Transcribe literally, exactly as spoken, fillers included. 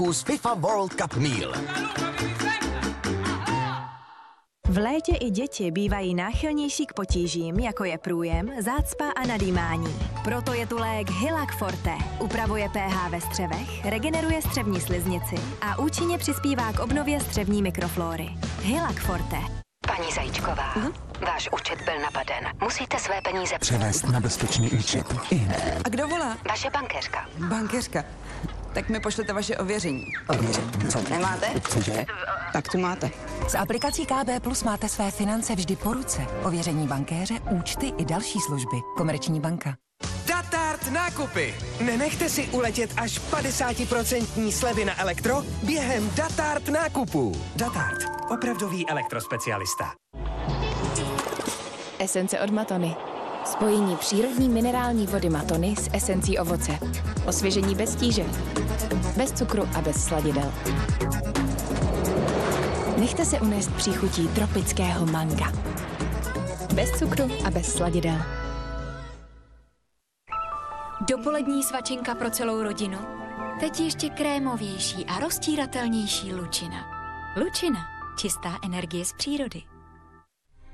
z FIFA World Cup Meal. V létě i děti bývají náchylnější k potížím, jako je průjem, zácpa a nadýmání. Proto je tu lék Hylac Forte. Upravuje pH ve střevech, regeneruje střevní sliznici a účinně přispívá k obnově střevní mikroflóry. Hylac Forte. Paní Zajíčková, uh-huh. váš účet byl napaden. Musíte své peníze převést na bezpečný účet. A kdo volá? Vaše bankéřka. Bankéřka. Tak mi pošlete vaše ověření. Ověření? Co? Nemáte? Cože? Tak tu máte. S aplikací K B Plus máte své finance vždy po ruce. Ověření bankéře, účty i další služby. Komerční banka. Datart nákupy. Nenechte si uletět až padesát procent slevy na elektro během Datart nákupů. Datart. Opravdový elektrospecialista. Esence od Matony. Spojení přírodní minerální vody Matony s esencí ovoce. Osvěžení bez tíže. Bez cukru a bez sladidel. Nechte se unést příchutí tropického manga. Bez cukru a bez sladidel. Dopolední svačinka pro celou rodinu. Teď ještě krémovější a roztíratelnější Lučina. Lučina. Čistá energie z přírody.